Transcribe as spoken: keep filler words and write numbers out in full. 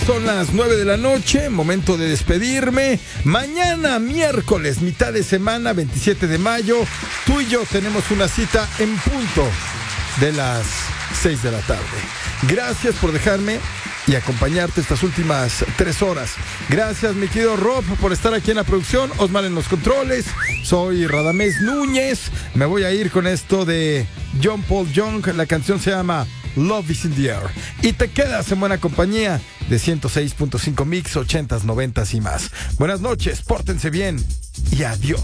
Son las nueve de la noche, momento de despedirme. Mañana, miércoles, mitad de semana, veintisiete de mayo, tú y yo tenemos una cita en punto de las seis de la tarde. Gracias por dejarme y acompañarte estas últimas tres horas. Gracias, mi querido Rob, por estar aquí en la producción. Osmar en los controles. Soy Radamés Núñez. Me voy a ir con esto de John Paul Young. La canción se llama Love is in the Air. Y te quedas en buena compañía de ciento seis punto cinco Mix, ochentas, noventas y más. Buenas noches, pórtense bien y adiós.